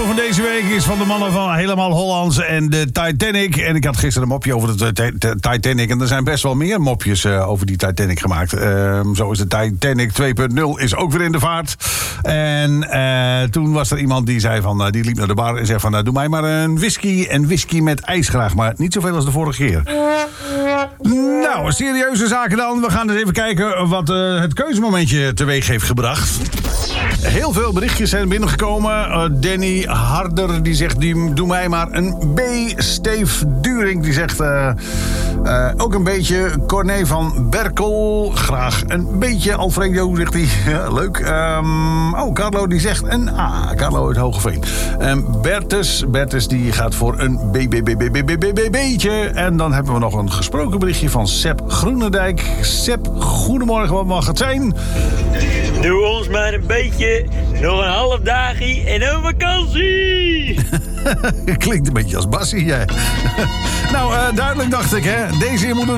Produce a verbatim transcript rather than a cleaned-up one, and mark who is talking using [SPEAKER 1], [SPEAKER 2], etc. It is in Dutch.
[SPEAKER 1] van deze week is van de mannen van Helemaal Hollands en de Titanic. En ik had gisteren een mopje over de t- t- Titanic. En er zijn best wel meer mopjes uh, over die Titanic gemaakt. Uh, zo is de Titanic twee punt nul is ook weer in de vaart. En uh, toen was er iemand die zei van, uh, die liep naar de bar en zei van, uh, doe mij maar een whisky en whisky met ijs graag. Maar niet zoveel als de vorige keer. Nou, serieuze zaken dan. We gaan eens even kijken wat uh, het keuzemomentje teweeg heeft gebracht. Heel veel berichtjes zijn binnengekomen. Uh, Danny Harder die zegt, die, doe mij maar een B. Steef During die zegt uh, uh, ook een beetje. Corné van Berkel, graag een beetje. Alfredo zegt hij, ja, leuk. Um, oh, Carlo die zegt een A. Carlo uit Hogeveen. Um, Bertus, Bertus die gaat voor een B, B, B, B, B, B, B, B, B'tje. En dan hebben we nog een gesproken berichtje van Sepp Groenendijk. Sepp, goedemorgen, wat mag het zijn?
[SPEAKER 2] Doe ons maar een beetje, nog een half dagje en een vakantie.
[SPEAKER 1] Klinkt een beetje als Bassie, jij. Nou, uh, duidelijk dacht ik, hè. Deze moet het